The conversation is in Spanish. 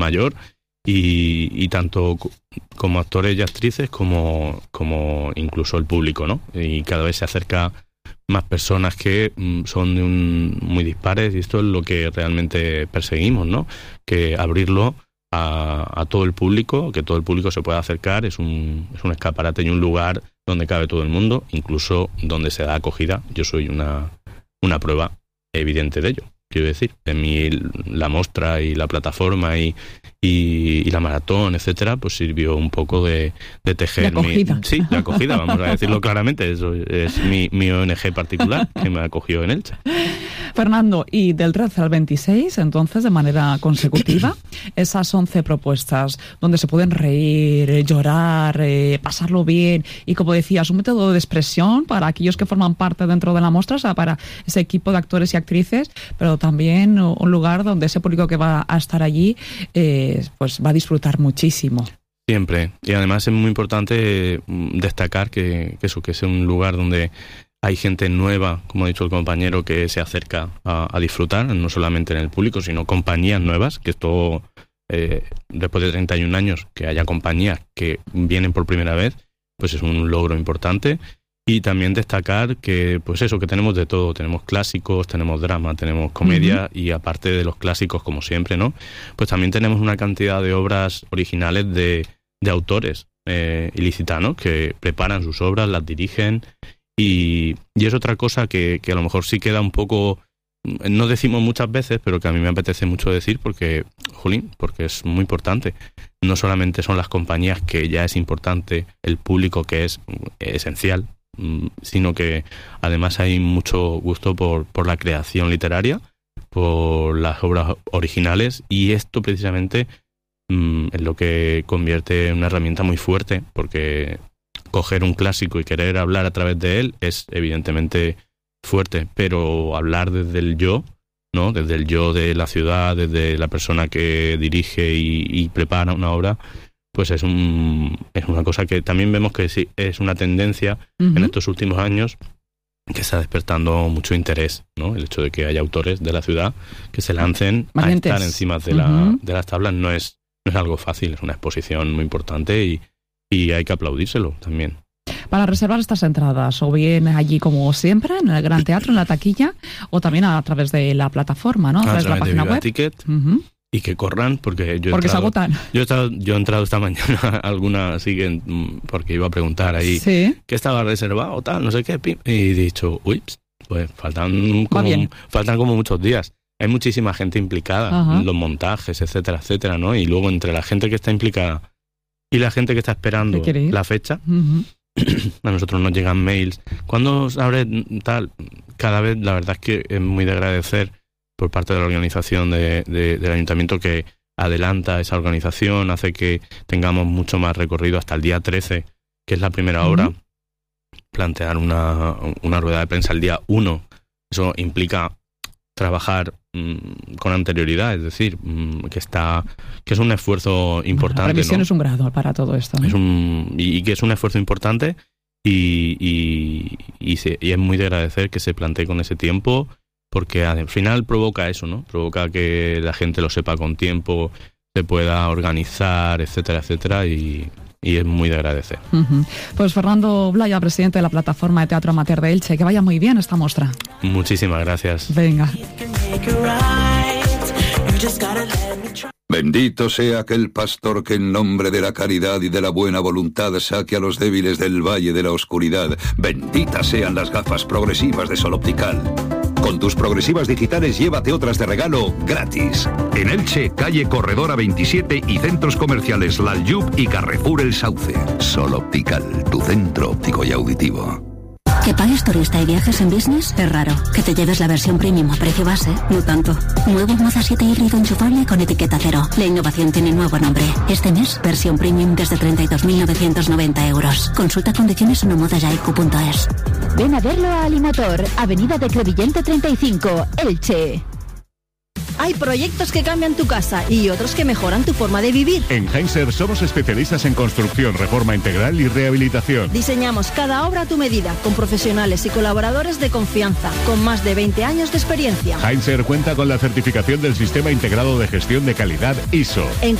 mayor, y tanto como actores y actrices como incluso el público, ¿no? Y cada vez se acerca más personas que son muy dispares, y esto es lo que realmente perseguimos, ¿no? Que abrirlo a todo el público, que todo el público se pueda acercar. Es un escaparate y un lugar donde cabe todo el mundo, incluso donde se da acogida. Yo soy una prueba evidente de ello. Quiero decir, en mí la mostra y la plataforma y la maratón, etcétera, pues sirvió un poco de tejer la acogida. La acogida, vamos a decirlo claramente. Eso es mi ONG particular que me acogió en Elche. Fernando, y del 13 al 26, entonces, de manera consecutiva, esas 11 propuestas donde se pueden reír, llorar, pasarlo bien, y como decías, un método de expresión para aquellos que forman parte dentro de la muestra, o sea, para ese equipo de actores y actrices, pero también un lugar donde ese público que va a estar allí pues va a disfrutar muchísimo. Siempre. Y además es muy importante destacar que es un lugar donde hay gente nueva, como ha dicho el compañero, que se acerca a disfrutar, no solamente en el público, sino compañías nuevas, que esto, después de 31 años, que haya compañías que vienen por primera vez, pues es un logro importante. Y también destacar que, pues eso, que tenemos de todo. Tenemos clásicos, tenemos drama, tenemos comedia, y aparte de los clásicos, como siempre, ¿no? Pues también tenemos una cantidad de obras originales de autores ilicitanos que preparan sus obras, las dirigen, y es otra cosa que a lo mejor sí queda un poco, no decimos muchas veces, pero que a mí me apetece mucho decir porque es muy importante. No solamente son las compañías, que ya es importante, el público, que es esencial, sino que además hay mucho gusto por la creación literaria, por las obras originales, y esto precisamente es lo que convierte en una herramienta muy fuerte, porque coger un clásico y querer hablar a través de él es evidentemente fuerte, pero hablar desde el yo, ¿no? Desde el yo de la ciudad, desde la persona que dirige y prepara una obra, pues es una cosa que también vemos que sí, es una tendencia en estos últimos años, que está despertando mucho interés, ¿no? El hecho de que haya autores de la ciudad que se lancen valientes a estar encima de las tablas no es algo fácil, es una exposición muy importante y hay que aplaudírselo también. Para reservar estas entradas, o bien allí como siempre, en el Gran Teatro, en la taquilla, o también a través de la plataforma, ¿no? A través de la página web. Ticket, y que corran, porque se agotan. Yo he entrado esta mañana, algunas siguen, porque iba a preguntar ahí, ¿sí? ¿Qué estaba reservado, tal, no sé qué? Y he dicho, pues faltan como muchos días. Hay muchísima gente implicada en los montajes, etcétera, etcétera, ¿no? Y luego entre la gente que está implicada y la gente que está esperando la fecha, a nosotros nos llegan mails. ¿Cuándo se abre tal? Cada vez, la verdad es que es muy de agradecer por parte de la organización del ayuntamiento, que adelanta esa organización, hace que tengamos mucho más recorrido hasta el día 13, que es la primera hora. Plantear una rueda de prensa el día 1. Eso implica trabajar con anterioridad, es decir, que es un esfuerzo importante. La revisión, ¿no? Es un grado para todo esto, ¿no? Y que es un esfuerzo importante y es muy de agradecer que se plantee con ese tiempo, porque al final provoca eso, ¿no? Provoca que la gente lo sepa con tiempo, se pueda organizar, etcétera, etcétera, y es muy de agradecer. Pues Fernando Blaya, presidente de la Plataforma de Teatro Amateur de Elche, que vaya muy bien esta muestra. Muchísimas gracias. Venga. Bendito sea aquel pastor que en nombre de la caridad y de la buena voluntad saque a los débiles del valle de la oscuridad. Benditas sean las gafas progresivas de Sol Optical. Con tus progresivas digitales llévate otras de regalo gratis. En Elche, calle Corredora 27 y centros comerciales Laljub y Carrefour El Sauce. Sol Optical, tu centro óptico y auditivo. ¿Que pagues turista y viajes en business? Es raro. ¿Que te lleves la versión premium a precio base? No tanto. Nuevo Moza 7 híbrido enchufable con etiqueta cero. La innovación tiene nuevo nombre. Este mes, versión premium desde 32.990 euros. Consulta condiciones en omodajaiku.es. Ven a verlo a Alimotor, Avenida de Crevillente 35, Elche. Hay proyectos que cambian tu casa y otros que mejoran tu forma de vivir. En Heinzer somos especialistas en construcción, reforma integral y rehabilitación. Diseñamos cada obra a tu medida, con profesionales y colaboradores de confianza, con más de 20 años de experiencia. Heinzer cuenta con la certificación del Sistema Integrado de Gestión de Calidad ISO.